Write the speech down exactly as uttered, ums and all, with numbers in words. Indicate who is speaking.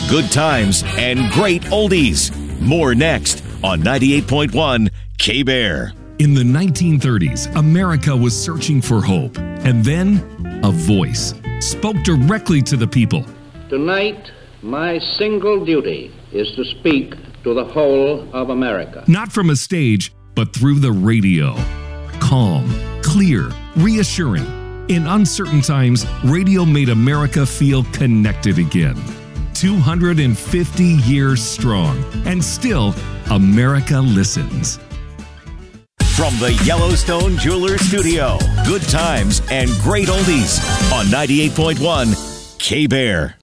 Speaker 1: good times and great oldies. More next on ninety-eight point one K-Bear.
Speaker 2: In the nineteen thirties, America was searching for hope. And then, a voice spoke directly to the people.
Speaker 3: Tonight, my single duty is to speak to the whole of America.
Speaker 2: Not from a stage, but through the radio. Calm, clear, reassuring. In uncertain times, radio made America feel connected again. two hundred fifty years strong, and still, America listens.
Speaker 1: From the Yellowstone Jewelers Studio, good times and great oldies on ninety-eight point one K-Bear.